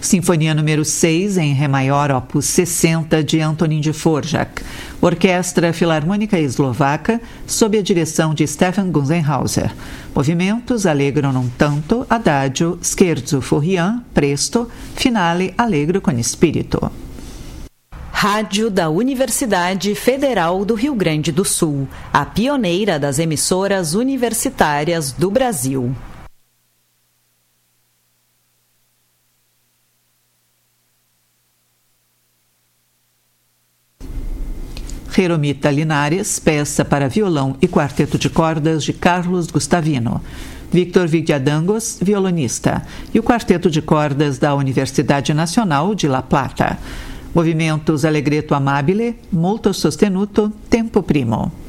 Sinfonia número 6 em Ré maior, opus 60, de Antonín Dvořák. Orquestra Filarmônica Eslovaca, sob a direção de Stefan Gunzenhauser. Movimentos allegro non tanto, adagio, scherzo forrian, presto, finale allegro con spirito. Rádio da Universidade Federal do Rio Grande do Sul, a pioneira das emissoras universitárias do Brasil. Jeromita Linares, peça para violão e quarteto de cordas de Carlos Gustavino. Victor Vigliadangos, violonista, e o quarteto de cordas da Universidade Nacional de La Plata. Movimentos allegretto amabile, molto sostenuto, tempo primo.